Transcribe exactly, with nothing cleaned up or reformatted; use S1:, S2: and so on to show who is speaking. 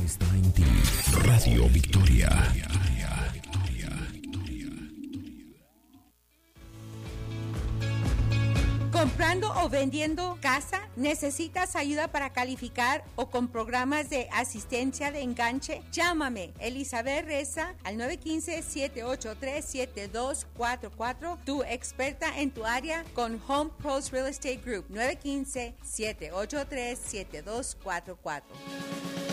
S1: está en ti. Radio Victoria.
S2: ¿Comprando o vendiendo casa? ¿Necesitas ayuda para calificar o con programas de asistencia de enganche? Llámame, Elizabeth Reza, al nueve uno cinco, siete ocho tres, siete dos cuatro cuatro, tu experta en tu área con Home Pros Real Estate Group, nueve uno cinco, siete ocho tres, siete dos cuatro cuatro.